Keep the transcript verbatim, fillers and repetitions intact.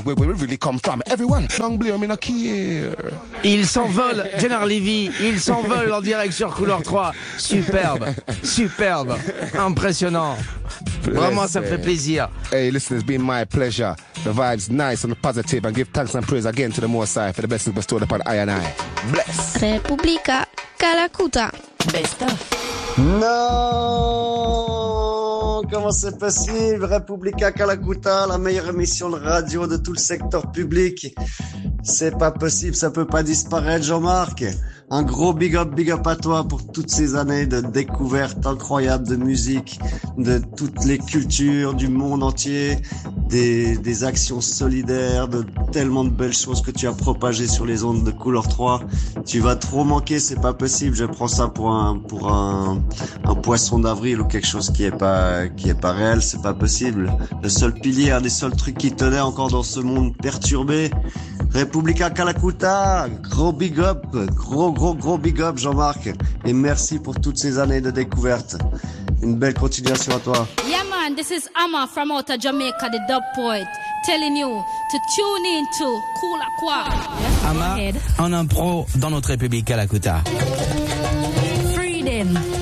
where we really come from. Everyone, don't blame me, no care. Il s'envole, General Levy, il s'envole en direct sur Couleur trois. Superbe, superbe, impressionnant. Vraiment, ça me fait plaisir. Hey, listen, it's been my pleasure. The vibes nice and positive, and give thanks and praise again to the Most High for the blessings bestowed upon I and I. Bless. Republica Kalakuta. Best of. Non, comment c'est possible? Republica Kalakuta, la meilleure émission de radio de tout le secteur public. C'est pas possible, ça peut pas disparaître, Jean-Marc. Un gros big up, big up à toi pour toutes ces années de découvertes incroyables de musique, de toutes les cultures du monde entier, des, des actions solidaires, de tellement de belles choses que tu as propagées sur les ondes de Couleur trois. Tu vas trop manquer, c'est pas possible. Je prends ça pour un, pour un, un poisson d'avril ou quelque chose qui est pas, qui est pas réel, c'est pas possible. Le seul pilier, un des seuls trucs qui tenait encore dans ce monde perturbé. Republica Kalakuta, gros big up, gros gros gros big up Jean-Marc, et merci pour toutes ces années de découverte. Une belle continuation à toi. Yeah man, this is Amma from out of Jamaica, the dub poet, telling you to tune in to Couleur trois. Amma en impro dans notre République Kalakuta. Freedom.